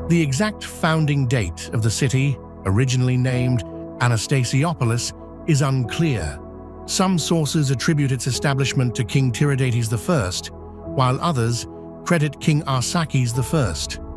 The exact founding date of the city, originally named Anastasiopolis, is unclear. Some sources attribute its establishment to King Tiridates I, while others credit King Arsaces I.